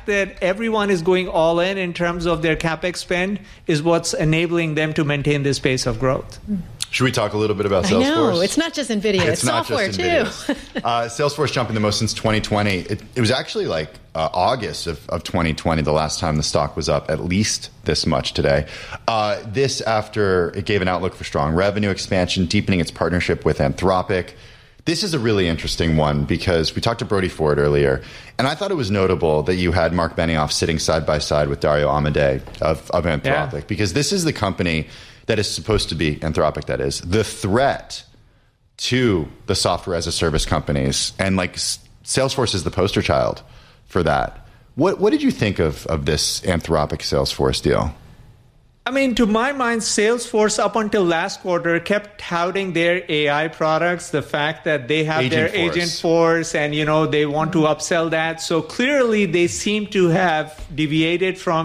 fact that everyone is going all in terms of their CapEx spend is what's enabling them to maintain this pace of growth. Should we talk a little bit about Salesforce? I know. It's not just NVIDIA. It's software, too. Salesforce jumping the most since 2020. It was actually like August of 2020, the last time the stock was up at least this much today. This after it gave an outlook for strong revenue expansion, deepening its partnership with Anthropic. This is a really interesting one because we talked to Brody Ford earlier, and I thought it was notable that you had Mark Benioff sitting side by side with Dario Amodei of Anthropic, because this is the company that is supposed to be, Anthropic that is, the threat to the software as a service companies. And like Salesforce is the poster child for that. What did you think of this Anthropic Salesforce deal? I mean, to my mind, Salesforce up until last quarter kept touting their AI products, the fact that they have their Agentforce and, they want to upsell that. So clearly they seem to have deviated from,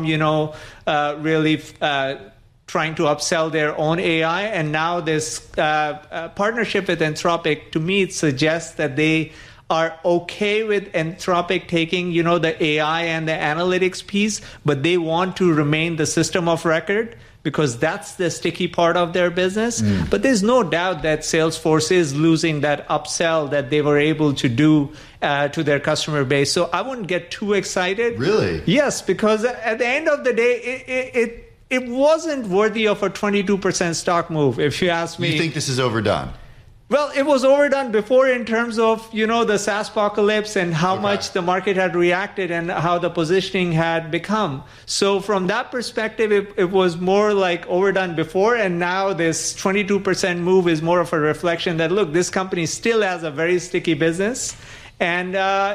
really trying to upsell their own AI. And now this partnership with Anthropic, to me, it suggests that they are okay with Anthropic taking, the AI and the analytics piece, but they want to remain the system of record because that's the sticky part of their business. But there's no doubt that Salesforce is losing that upsell that they were able to do to their customer base. So I wouldn't get too excited. Really? Yes, because at the end of the day, it wasn't worthy of a 22% stock move, if you ask me. You think this is overdone? Well, it was overdone before in terms of, the SaaS apocalypse and how much the market had reacted and how the positioning had become. So from that perspective, it was more like overdone before. And now this 22% move is more of a reflection that, look, this company still has a very sticky business. And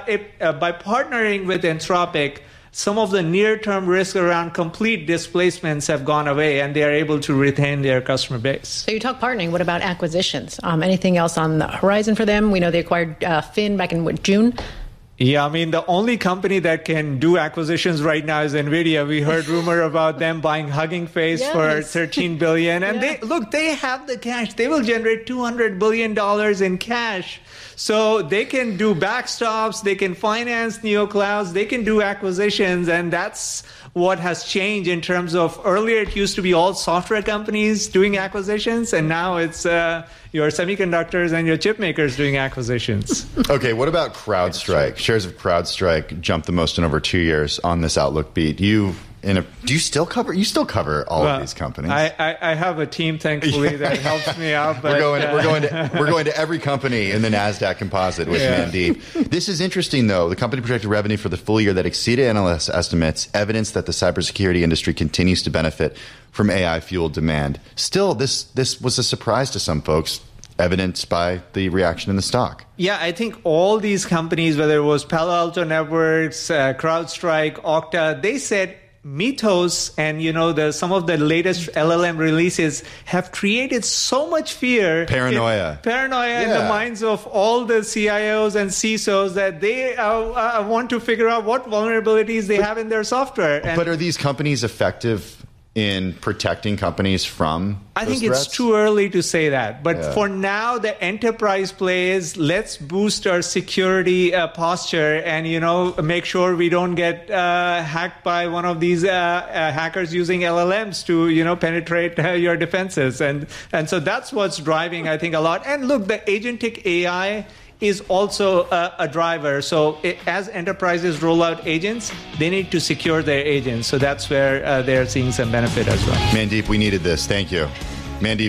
by partnering with Anthropic, some of the near-term risks around complete displacements have gone away, and they are able to retain their customer base. So you talk partnering. What about acquisitions? Anything else on the horizon for them? We know they acquired Fin back in June. Yeah, I mean, the only company that can do acquisitions right now is NVIDIA. We heard rumor about them buying Hugging Face for $13 billion. And they have the cash. They will generate $200 billion in cash. So they can do backstops, they can finance neoclouds, they can do acquisitions, and that's what has changed in terms of earlier it used to be all software companies doing acquisitions, and now it's your semiconductors and your chip makers doing acquisitions. Okay, what about CrowdStrike? Shares of CrowdStrike jumped the most in over 2 years on this Outlook beat. Do you still cover? You still cover all of these companies? I have a team, thankfully, that helps me out. But, we're going to every company in the Nasdaq Composite with Mandeep. This is interesting, though. The company projected revenue for the full year that exceeded analyst estimates, evidence that the cybersecurity industry continues to benefit from AI-fueled demand. Still, this was a surprise to some folks, evidenced by the reaction in the stock. Yeah, I think all these companies, whether it was Palo Alto Networks, CrowdStrike, Okta, they said Mythos and some of the latest LLM releases have created so much fear, paranoia in the minds of all the CIOs and CISOs that they want to figure out what vulnerabilities they have in their software. But are these companies effective in protecting companies from I think threats? It's too early to say that. But for now, the enterprise play is let's boost our security posture and, make sure we don't get hacked by one of these hackers using LLMs to, penetrate your defenses. And so that's what's driving, I think, a lot. And look, the agentic AI is also a driver. So as enterprises roll out agents, they need to secure their agents. So that's where they're seeing some benefit as well. Mandeep, we needed this. Thank you. Mandeep